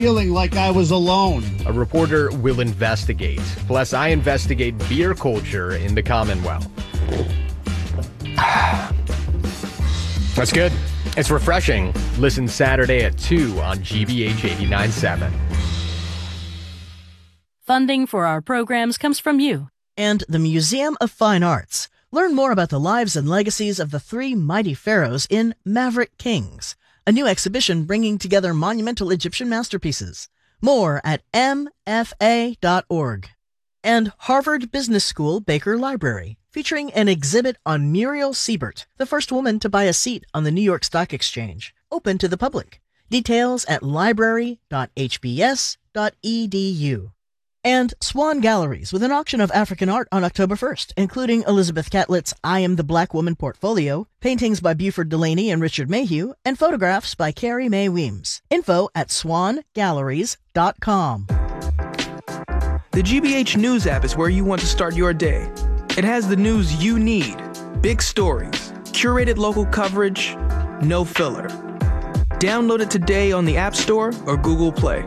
feeling like I was alone. A reporter will investigate. Plus, I investigate beer culture in the Commonwealth. That's good. It's refreshing. Listen Saturday at 2 on GBH 89.7. Funding for our programs comes from you. And the Museum of Fine Arts. Learn more about the lives and legacies of the three mighty pharaohs in Maverick Kings, a new exhibition bringing together monumental Egyptian masterpieces. More at mfa.org. And Harvard Business School Baker Library, featuring an exhibit on Muriel Siebert, the first woman to buy a seat on the New York Stock Exchange, open to the public. Details at library.hbs.edu. And Swan Galleries with an auction of African art on October 1st, including Elizabeth Catlett's I Am the Black Woman portfolio, paintings by Buford Delaney and Richard Mayhew, and photographs by Carrie Mae Weems. Info at swangalleries.com. The GBH News app is where you want to start your day. It has the news you need, big stories, curated local coverage, no filler. Download it today on the App Store or Google Play.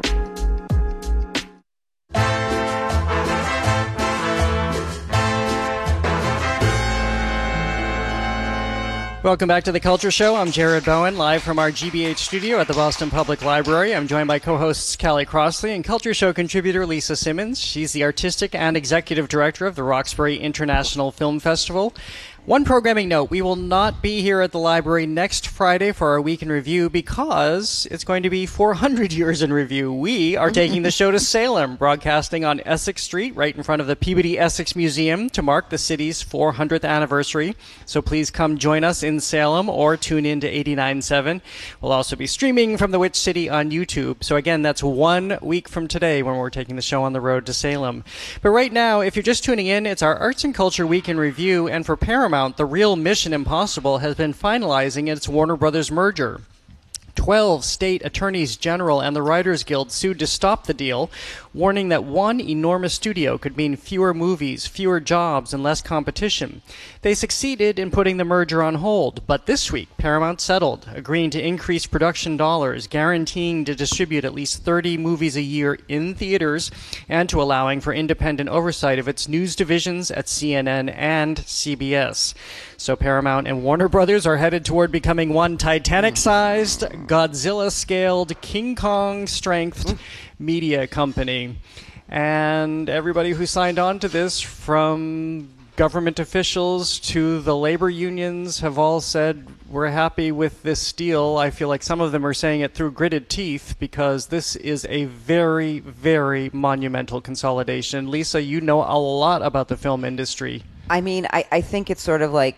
Welcome back to The Culture Show. I'm Jared Bowen, live from our GBH studio at the Boston Public Library. I'm joined by co-hosts Callie Crossley and Culture Show contributor Lisa Simmons. She's the artistic and executive director of the Roxbury International Film Festival. One programming note, we will not be here at the library next Friday for our Week in Review because it's going to be 400 years in review. We are taking the show to Salem, broadcasting on Essex Street, right in front of the Peabody Essex Museum to mark the city's 400th anniversary. So please come join us in Salem or tune in to 89.7. We'll also be streaming from the Witch City on YouTube. So again, that's 1 week from today when we're taking the show on the road to Salem. But right now, if you're just tuning in, it's our Arts and Culture Week in Review, and for Paramount, the real Mission Impossible has been finalizing its Warner Brothers merger. 12 state attorneys general and the Writers Guild sued to stop the deal, warning that one enormous studio could mean fewer movies, fewer jobs, and less competition. They succeeded in putting the merger on hold, but this week Paramount settled, agreeing to increase production dollars, guaranteeing to distribute at least 30 movies a year in theaters, and to allowing for independent oversight of its news divisions at CNN and CBS. So Paramount and Warner Brothers are headed toward becoming one Titanic-sized, Godzilla-scaled, King Kong-strengthed media company. And everybody who signed on to this, from government officials to the labor unions, have all said, we're happy with this deal. I feel like some of them are saying it through gritted teeth because this is a very, very monumental consolidation. Lisa, you know a lot about the film industry. I mean, I think it's sort of like,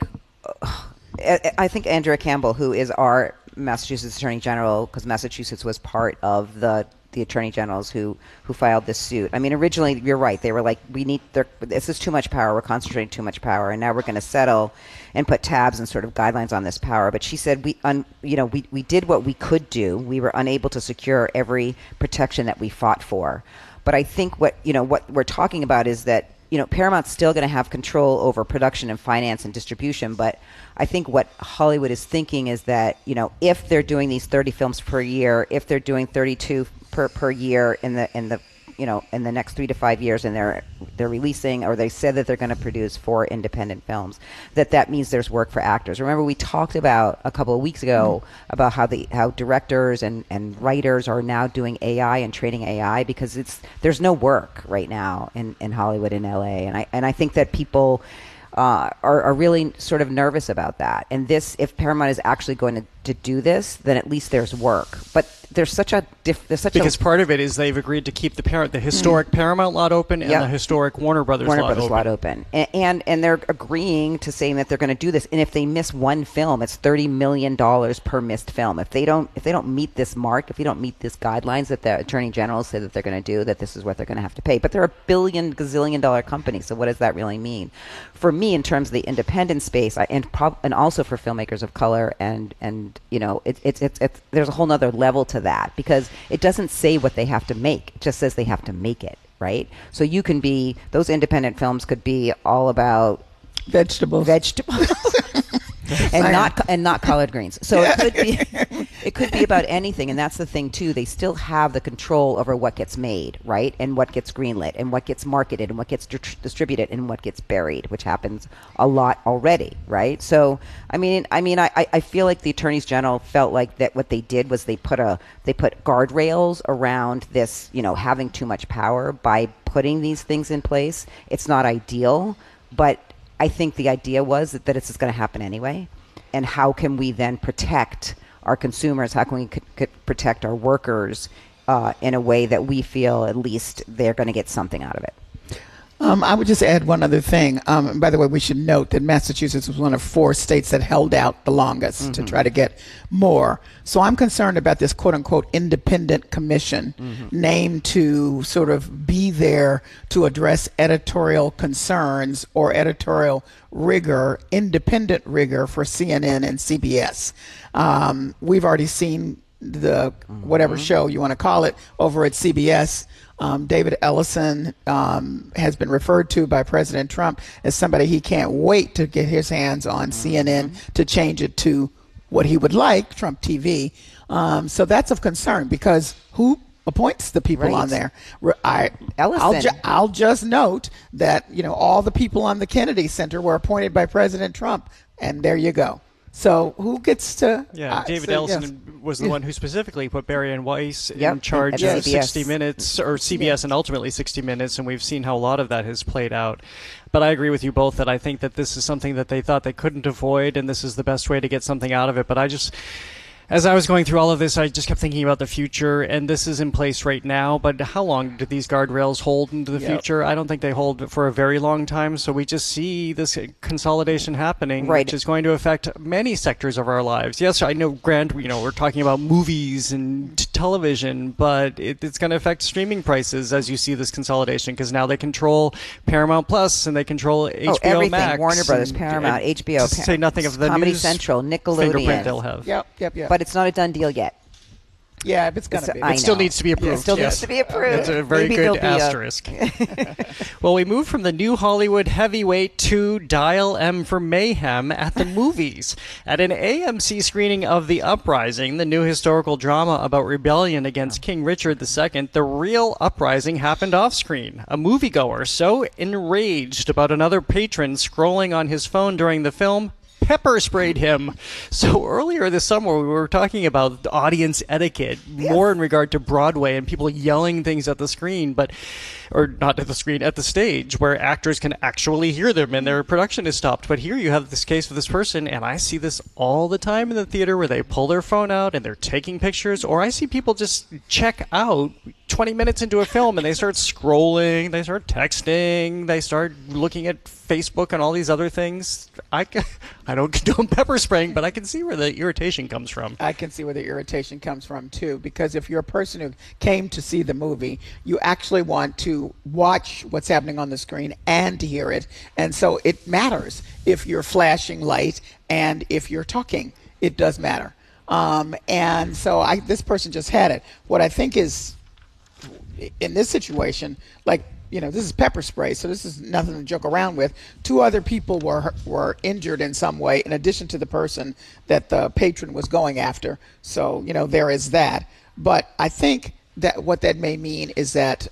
I think Andrea Campbell, who is our Massachusetts Attorney General, because Massachusetts was part of the Attorney Generals who filed this suit. I mean, originally, you're right. They were like, this is too much power. We're concentrating too much power, and now we're going to settle and put tabs and sort of guidelines on this power. But she said, we did what we could do. We were unable to secure every protection that we fought for. But I think what we're talking about is that, Paramount's still going to have control over production and finance and distribution, but I think what Hollywood is thinking is that, if they're doing these 30 films per year, if they're doing 32 per year in the next 3 to 5 years, and they're releasing, or they said that they're going to produce 4 independent films, that means there's work for actors. Remember, we talked about a couple of weeks ago about how directors and writers are now doing AI and training AI because there's no work right now in Hollywood and LA, and I think that people are really sort of nervous about that. And if Paramount is actually going to do this, then at least there's work. But there's such a because part of it is they've agreed to keep the historic Paramount lot open and the historic Warner Brothers lot open. And they're agreeing to saying that they're going to do this. And if they miss one film, it's $30 million per missed film. If they don't meet this mark, if you don't meet these guidelines that the Attorney General said that they're going to do, that this is what they're going to have to pay. But they're a gazillion dollar company. So what does that really mean? For me, in terms of the independent space, and also for filmmakers of color, and it's there's a whole nother level to that, because it doesn't say what they have to make. It just says they have to make it, right? So those independent films could be all about vegetables. and not collard greens. So it could be It could be about anything, and that's the thing too. They still have the control over what gets made, right, and what gets greenlit, and what gets marketed, and what gets distributed, and what gets buried, which happens a lot already, right? So, I feel like the attorneys general felt like that what they did was they put guardrails around this, having too much power by putting these things in place. It's not ideal, but I think the idea was that it's just going to happen anyway. And how can we then protect our consumers? How can we protect our workers in a way that we feel at least they're going to get something out of it? I would just add one other thing. By the way, we should note that Massachusetts was one of 4 states that held out the longest to try to get more. So I'm concerned about this quote-unquote independent commission named to sort of be there to address editorial concerns or editorial rigor, independent rigor for CNN and CBS. We've already seen the whatever show you want to call it over at CBS. David Ellison has been referred to by President Trump as somebody he can't wait to get his hands on CNN to change it to what he would like, Trump TV. So that's of concern because who appoints the people on there? I'll just note that all the people on the Kennedy Center were appointed by President Trump, and there you go. So who gets to... Yeah, David Ellison was the one who specifically put Barry and Weiss in charge of 60 Minutes, or CBS and ultimately 60 Minutes, and we've seen how a lot of that has played out. But I agree with you both that I think that this is something that they thought they couldn't avoid, and this is the best way to get something out of it. But as I was going through all of this, I just kept thinking about the future, and this is in place right now, but how long do these guardrails hold into the future? I don't think they hold for a very long time, so we just see this consolidation happening, which is going to affect many sectors of our lives. Yes, I know, Grant, we're talking about movies and television, but it's going to affect streaming prices as you see this consolidation, because now they control Paramount Plus, and they control HBO everything. Max. Warner Brothers, Paramount, HBO. To say nothing of the Comedy news Central, Nickelodeon. fingerprint they'll have. Yep. But it's not a done deal yet. Yeah, it's going to be. It still needs to be approved. It still needs to be approved. It's a very good asterisk. Well, we moved from the new Hollywood heavyweight to Dial M for Mayhem at the movies. At an AMC screening of The Uprising, the new historical drama about rebellion against King Richard II, the real uprising happened off-screen. A moviegoer so enraged about another patron scrolling on his phone during the film pepper sprayed him. So earlier this summer, we were talking about audience etiquette, more in regard to Broadway and people yelling things at the screen, or not at the screen, at the stage, where actors can actually hear them and their production is stopped. But here you have this case with this person, and I see this all the time in the theater where they pull their phone out and they're taking pictures, or I see people just check out 20 minutes into a film and they start scrolling, they start texting, they start looking at Facebook and all these other things. I don't condone pepper spraying, but I can see where the irritation comes from. I can see where the irritation comes from, too, because if you're a person who came to see the movie, you actually want to watch what's happening on the screen and to hear it. And so it matters if you're flashing light and if you're talking. It does matter. And so this person just had it. What I think is, in this situation, this is pepper spray, so this is nothing to joke around with. 2 other people were injured in some way, in addition to the person that the patron was going after. So, there is that. But I think that what that may mean is that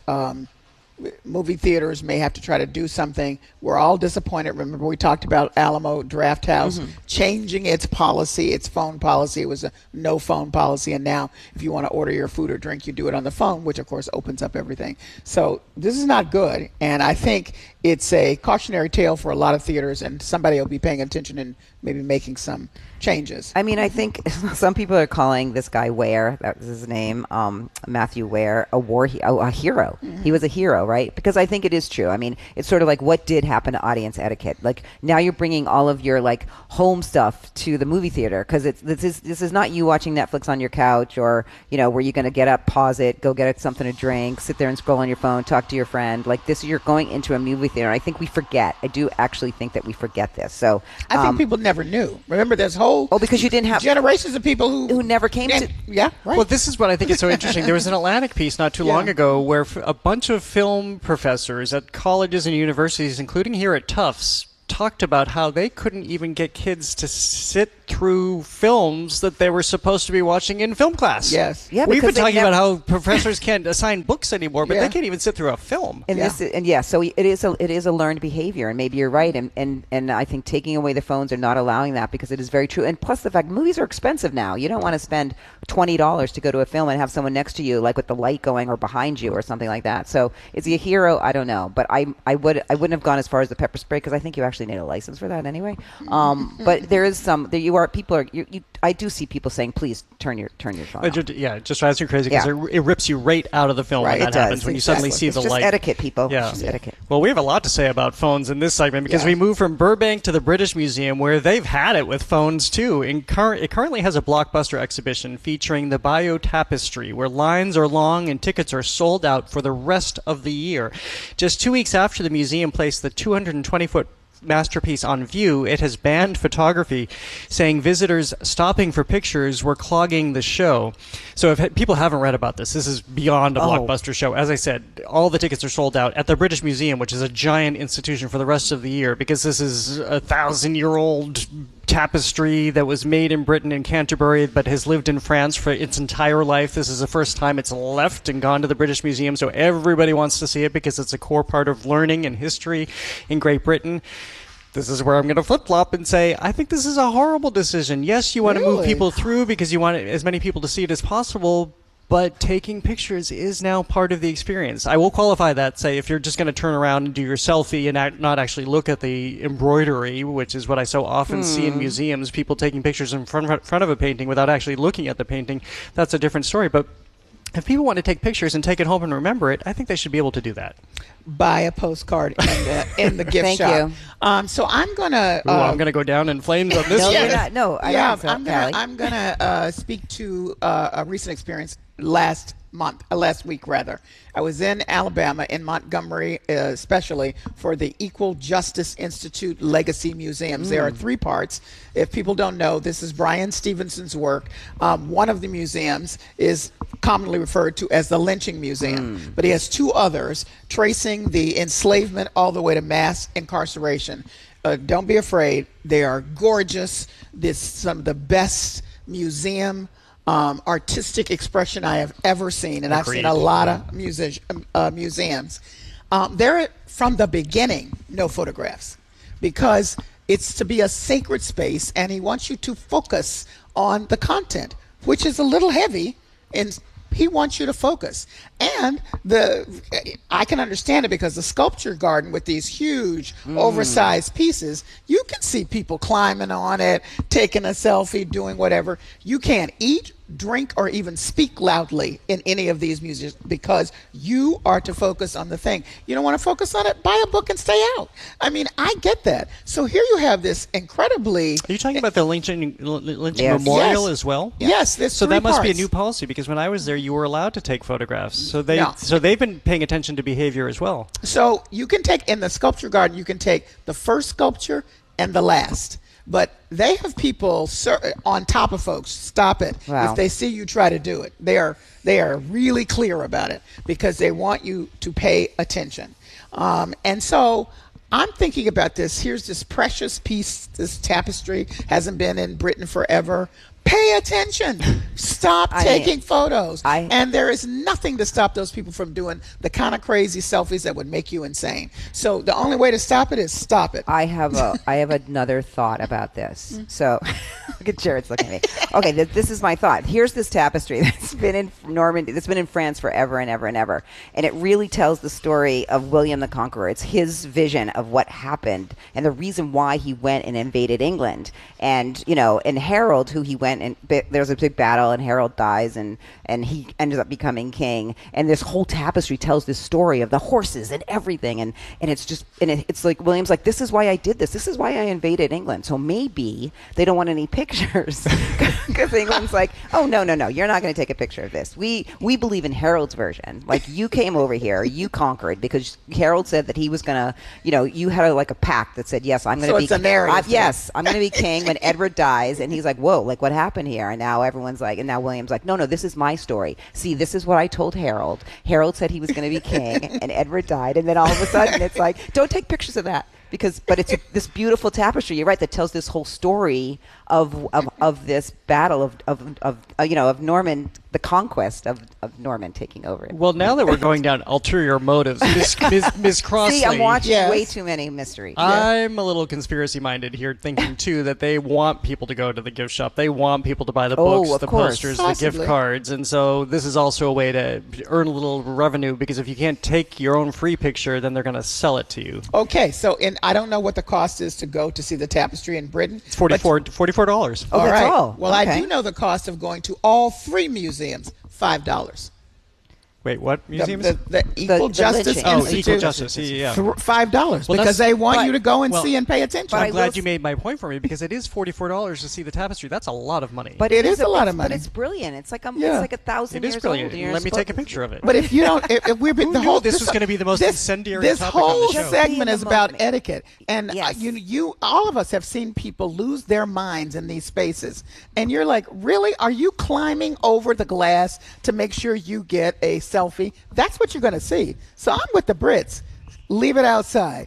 movie theaters may have to try to do something. We're all disappointed. Remember, we talked about Alamo Drafthouse changing its policy, its phone policy. It was a no phone policy, and now if you want to order your food or drink, you do it on the phone, which of course opens up everything. So this is not good, and I think it's a cautionary tale for a lot of theaters, and somebody will be paying attention and maybe making some changes. I mean, I think some people are calling this guy Ware, that was his name, Matthew Ware, a hero. He was a hero, right? Because I think it is true. I mean, it's sort of like what did happen to audience etiquette. Like now you're bringing all of your home stuff to the movie theater because this is not you watching Netflix on your couch or where you're going to get up, pause it, go get something to drink, sit there and scroll on your phone, talk to your friend. Like this, you're going into a movie theater. I think we forget. I do actually think that we forget this. So I think people never knew. Remember, there's whole because you didn't have generations of people who never came to. Yeah, right. Well, this is what I think is so interesting. There was an Atlantic piece not too long ago where a bunch of film professors at colleges and universities, including here at Tufts, talked about how they couldn't even get kids to sit through films that they were supposed to be watching in film class. Yes. Yeah, We've been because talking about how professors can't assign books anymore, but Yeah. they can't even sit through a film. So it is a learned behavior, and maybe you're right, and I think taking away the phones or not allowing that, because it is very true. And plus the fact movies are expensive now. You don't want to spend $20 to go to a film and have someone next to you, like with the light going or behind you or something like that. So is he a hero? I don't know, but I wouldn't have gone as far as the pepper spray, because I think you actually need a license for that anyway. But there is I do see people saying, please turn your phone off. It just drives you crazy because Yeah. it rips you right out of the film Right, when it that happens, does, when you suddenly see It's the just light. etiquette, people. Yeah. It's just etiquette. Well, we have a lot to say about phones in this segment because we move from Burbank to the British Museum, where they've had it with phones too. It currently has a blockbuster exhibition featuring the Bayeux Tapestry, where lines are long and tickets are sold out for the rest of the year. Just 2 weeks after the museum placed the 220-foot masterpiece on view, it has banned photography, saying visitors stopping for pictures were clogging the show. So if people haven't read about this is beyond a blockbuster show. As I said, all the tickets are sold out at the British Museum, which is a giant institution for the rest of the year, because this is a 1,000-year-old tapestry that was made in Britain in Canterbury but has lived in France for its entire life. This is the first time it's left and gone to the British Museum, so everybody wants to see it because it's a core part of learning and history in Great Britain. This is where I'm going to flip-flop and say, I think this is a horrible decision. Yes, you want to move people through because you want as many people to see it as possible, but taking pictures is now part of the experience. I will qualify that, say, if you're just going to turn around and do your selfie and not actually look at the embroidery, which is what I so often see in museums, people taking pictures in front of a painting without actually looking at the painting, that's a different story. But if people want to take pictures and take it home and remember it, I think they should be able to do that. Buy a postcard in the gift Thank shop. you. So I'm gonna. I'm going to go down in flames on this No, one. you're not. No, I don't think so, Callie. I'm gonna speak to a recent experience last week rather. I was in Alabama, in Montgomery, especially for the Equal Justice Institute Legacy Museums. There are 3 parts. If people don't know, this is Brian Stevenson's work. One of the museums is commonly referred to as the Lynching Museum, but he has 2 others tracing the enslavement all the way to mass incarceration. Don't be afraid. They are gorgeous. This is some of the best museum artistic expression I have ever seen, and I've seen a lot of museums. They're from the beginning, no photographs, because it's to be a sacred space, and he wants you to focus on the content, which is a little heavy, and he wants you to focus. And I can understand it, because the sculpture garden with these huge oversized pieces, you can see people climbing on it, taking a selfie, doing whatever. You can't eat, drink, or even speak loudly in any of these museums, because you are to focus on the thing. You don't want to focus on it? Buy a book and stay out. I mean, I get that. So here you have this incredibly... Are you talking about the lynching Yes. memorial Yes. as well? Yes, there's So 3 that must be a parts. new policy, because when I was there, you were allowed to take photographs. So No. they've been paying attention to behavior as well. So you can take, in the sculpture garden, you can take the first sculpture and the last. But they have people on top of folks. Stop it. Wow. If they see you try to do it. They are really clear about it, because they want you to pay attention. And so I'm thinking about this. Here's this precious piece, this tapestry, hasn't been in Britain forever. Pay attention. Stop taking photos. And there is nothing to stop those people from doing the kind of crazy selfies that would make you insane. So the only way to stop it is stop it. I have another thought about this. So, look at Jared's looking at me. Okay, this is my thought. Here's this tapestry that's been in Normandy, that's been in France forever and ever and ever, and it really tells the story of William the Conqueror. It's his vision of what happened and the reason why he went and invaded England. And and Harold, who he went and there's a big battle, and Harold dies, and he ends up becoming king. And this whole tapestry tells this story of the horses and everything, and it's just it's like William's like, this is why I did this. This is why I invaded England. So maybe they don't want any pictures, because England's like, oh no, you're not going to take a picture of this. We believe in Harold's version. Like, you came over here, you conquered, because Harold said that he was going to, you had a pact that said, yes, I'm going to be. So it's a narrative. Yes, I'm going to be king when Edward dies. And he's like, whoa, like, what happened here? And now everyone's like, and now William's like, no, this is my story. See, this is what I told Harold. Harold said he was going to be king, and Edward died. And then all of a sudden it's like, don't take pictures of that, but it's this beautiful tapestry. You're right, that tells this whole story of this battle of Norman, the conquest of Norman taking over it. Well, now that we're going down ulterior motives, Miss Crossley. See, I'm watching way too many mysteries. I'm a little conspiracy-minded here, thinking, too, that they want people to go to the gift shop. They want people to buy the books, the posters, the gift cards. And so this is also a way to earn a little revenue, because if you can't take your own free picture, then they're going to sell it to you. Okay, so I don't know what the cost is to go to see the tapestry in Britain. It's $44. Oh, that's all. Well, I do know the cost of going to all 3 museums, $5. Wait, what museums? The Equal Justice Institute. Oh, Equal Justice, yeah. $5, because they want you to go and see and pay attention. I'm glad you made my point for me, because it is $44 to see the tapestry. That's a lot of money. But it is a lot of money. But it's brilliant. It's like 1,000 years old. It is brilliant. Let me take a picture of it. But if you don't, if we're the whole, this was going to be the most incendiary topic on the show. This whole segment is about etiquette, and you, all of us have seen people lose their minds in these spaces, and you're like, really? Are you climbing over the glass to make sure you get a selfie? That's what you're going to see. So I'm with the Brits. Leave it outside.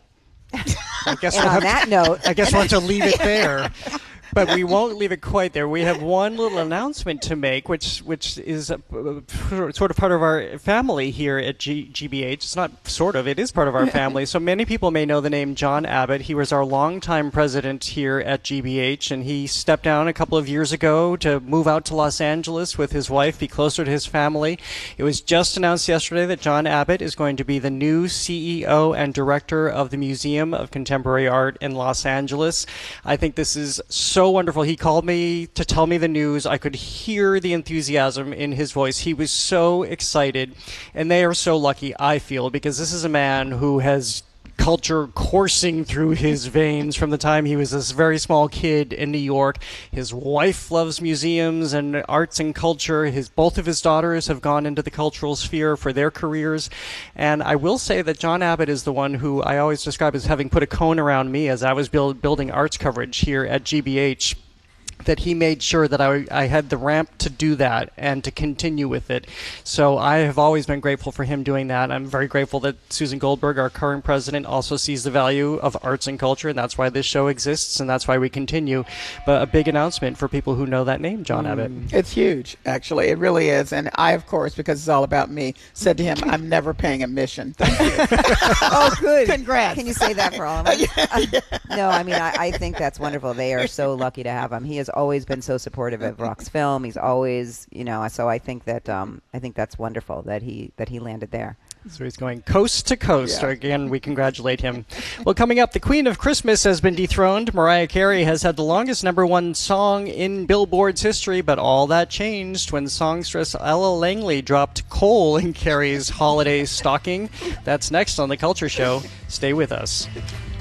I guess on that note, I guess we'll have to leave it there. But we won't leave it quite there. We have one little announcement to make, which is sort of part of our family here at GBH. It's not sort of, it is part of our family. So many people may know the name John Abbott. He was our longtime president here at GBH, and he stepped down a couple of years ago to move out to Los Angeles with his wife, be closer to his family. It was just announced yesterday that John Abbott is going to be the new CEO and director of the Museum of Contemporary Art in Los Angeles. I think this is so wonderful. He called me to tell me the news. I could hear the enthusiasm in his voice. He was so excited, and they are so lucky, I feel, because this is a man who has culture coursing through his veins from the time he was this very small kid in New York. His wife loves museums and arts and culture. Both of his daughters have gone into the cultural sphere for their careers. And I will say that John Abbott is the one who I always describe as having put a cone around me as I was building arts coverage here at GBH. That he made sure that I had the ramp to do that and to continue with it. So I have always been grateful for him doing that. I'm very grateful that Susan Goldberg, our current president, also sees the value of arts and culture, and that's why this show exists, and that's why we continue. But a big announcement for people who know that name, John Abbott. It's huge, actually. It really is. And I, of course, because it's all about me, said to him, I'm never paying admission. Thank you. Oh, good. Congrats. Can you say that for all of us? No, I mean, I think that's wonderful. They are so lucky to have him. He has always been so supportive of Rock's film. He's always, so I think that's wonderful that he landed there. So he's going coast to coast. Yeah. Again, we congratulate him. Well, coming up, the Queen of Christmas has been dethroned. Mariah Carey has had the longest #1 song in Billboard's history, but all that changed when songstress Ella Langley dropped coal in Carey's holiday stocking. That's next on The Culture Show. Stay with us.